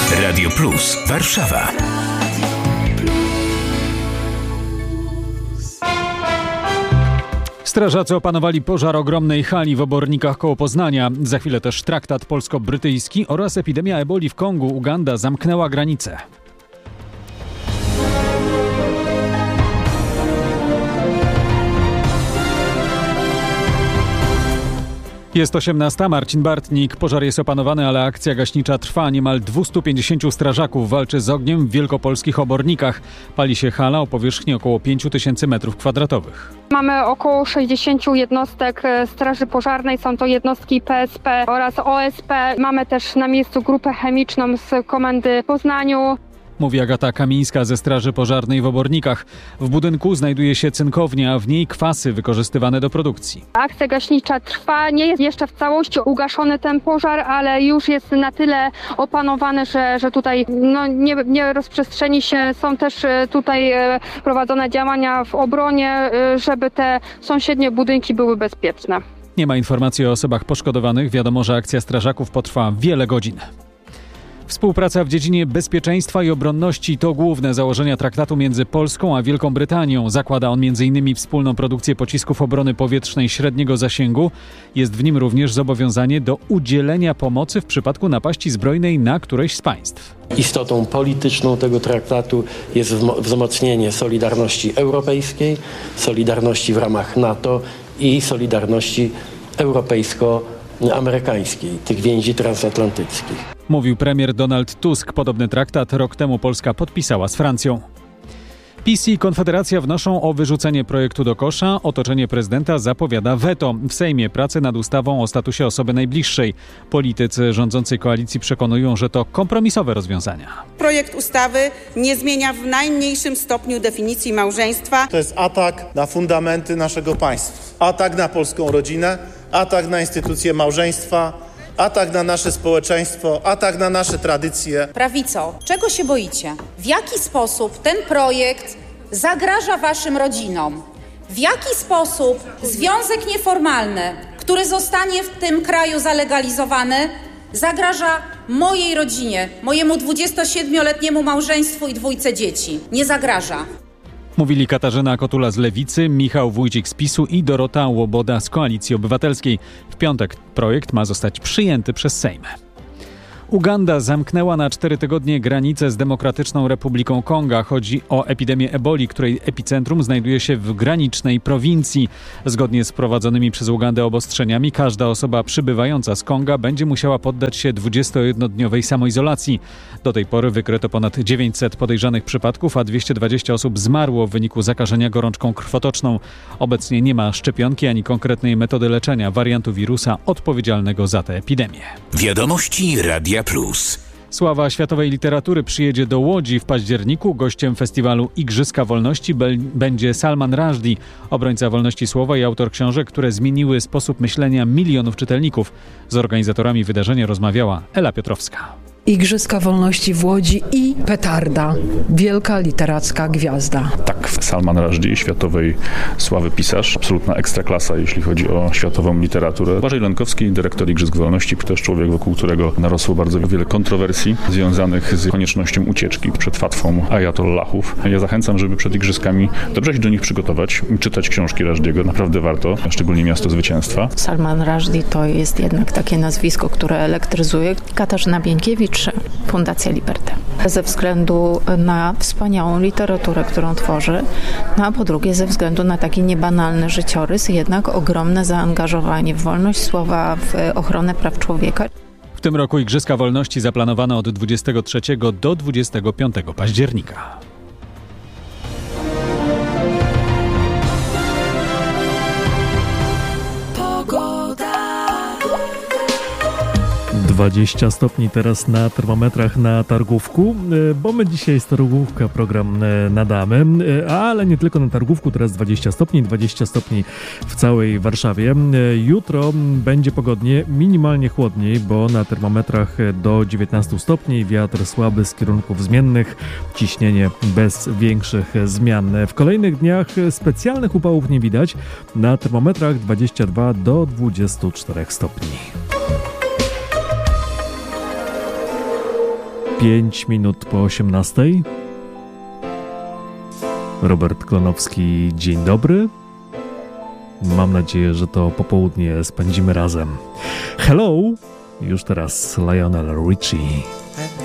Radio Plus Warszawa. Strażacy opanowali pożar ogromnej hali w Obornikach koło Poznania. Za chwilę też traktat polsko-brytyjski oraz epidemia eboli w Kongu. Uganda zamknęła granice. Jest 18. Marcin Bartnik. Pożar jest opanowany, ale akcja gaśnicza trwa. Niemal 250 strażaków walczy z ogniem w wielkopolskich Obornikach. Pali się hala o powierzchni około 5000 m2. Mamy około 60 jednostek Straży Pożarnej. Są to jednostki PSP oraz OSP. Mamy też na miejscu grupę chemiczną z komendy w Poznaniu. Mówi Agata Kamińska ze Straży Pożarnej w Obornikach. W budynku znajduje się cynkownia, a w niej kwasy wykorzystywane do produkcji. Akcja gaśnicza trwa, nie jest jeszcze w całości ugaszony ten pożar, ale już jest na tyle opanowany, że tutaj nie rozprzestrzeni się. Są też tutaj prowadzone działania w obronie, żeby te sąsiednie budynki były bezpieczne. Nie ma informacji o osobach poszkodowanych. Wiadomo, że akcja strażaków potrwa wiele godzin. Współpraca w dziedzinie bezpieczeństwa i obronności to główne założenia traktatu między Polską a Wielką Brytanią. Zakłada on m.in. wspólną produkcję pocisków obrony powietrznej średniego zasięgu. Jest w nim również zobowiązanie do udzielenia pomocy w przypadku napaści zbrojnej na któreś z państw. Istotą polityczną tego traktatu jest wzmocnienie solidarności europejskiej, solidarności w ramach NATO i solidarności europejsko-amerykańskiej, tych więzi transatlantyckich. Mówił premier Donald Tusk. Podobny traktat rok temu Polska podpisała z Francją. PiS i Konfederacja wnoszą o wyrzucenie projektu do kosza. Otoczenie prezydenta zapowiada weto. W Sejmie prace nad ustawą o statusie osoby najbliższej. Politycy rządzącej koalicji przekonują, że to kompromisowe rozwiązania. Projekt ustawy nie zmienia w najmniejszym stopniu definicji małżeństwa. To jest atak na fundamenty naszego państwa. Atak na polską rodzinę, atak na instytucję małżeństwa, atak na nasze społeczeństwo, atak na nasze tradycje. Prawico, czego się boicie? W jaki sposób ten projekt zagraża waszym rodzinom? W jaki sposób związek nieformalny, który zostanie w tym kraju zalegalizowany, zagraża mojej rodzinie, mojemu 27-letniemu małżeństwu i 2 dzieci? Nie zagraża. Mówili Katarzyna Kotula z Lewicy, Michał Wójcik z PiS-u i Dorota Łoboda z Koalicji Obywatelskiej. W piątek projekt ma zostać przyjęty przez Sejm. Uganda zamknęła na 4 tygodnie granicę z Demokratyczną Republiką Konga. Chodzi o epidemię eboli, której epicentrum znajduje się w granicznej prowincji. Zgodnie z wprowadzonymi przez Ugandę obostrzeniami, każda osoba przybywająca z Konga będzie musiała poddać się 21-dniowej samoizolacji. Do tej pory wykryto ponad 900 podejrzanych przypadków, a 220 osób zmarło w wyniku zakażenia gorączką krwotoczną. Obecnie nie ma szczepionki ani konkretnej metody leczenia wariantu wirusa odpowiedzialnego za tę epidemię. Wiadomości Radia Plus. Sława światowej literatury przyjedzie do Łodzi w październiku. Gościem festiwalu Igrzyska Wolności będzie Salman Rushdie, obrońca wolności słowa i autor książek, które zmieniły sposób myślenia milionów czytelników. Z organizatorami wydarzenia rozmawiała Ela Piotrowska. Igrzyska Wolności w Łodzi i petarda. Wielka literacka gwiazda. Tak, Salman Rushdie, światowej sławy pisarz. Absolutna ekstraklasa, jeśli chodzi o światową literaturę. Błażej Lenkowski, dyrektor Igrzysk Wolności, też człowiek, wokół którego narosło bardzo wiele kontrowersji związanych z koniecznością ucieczki przed fatwą ajatollahów. Ja zachęcam, żeby przed Igrzyskami dobrze się do nich przygotować, czytać książki Rushdiego. Naprawdę warto, szczególnie Miasto Zwycięstwa. Salman Rushdie to jest jednak takie nazwisko, które elektryzuje. Katarzyna Bieńkiewicz, Fundacja Liberté. Ze względu na wspaniałą literaturę, którą tworzy, a po drugie ze względu na taki niebanalny życiorys, jednak ogromne zaangażowanie w wolność słowa, w ochronę praw człowieka. W tym roku Igrzyska Wolności zaplanowano od 23 do 25 października. 20 stopni teraz na termometrach na Targówku, bo my dzisiaj z Targówka program nadamy, ale nie tylko na Targówku, teraz 20 stopni w całej Warszawie. Jutro będzie pogodnie, minimalnie chłodniej, bo na termometrach do 19 stopni, wiatr słaby z kierunków zmiennych, ciśnienie bez większych zmian. W kolejnych dniach specjalnych upałów nie widać, na termometrach 22 do 24 stopni. 5 minut po 18. Robert Klonowski, dzień dobry. Mam nadzieję, że to popołudnie spędzimy razem. Hello! Już teraz Lionel Richie.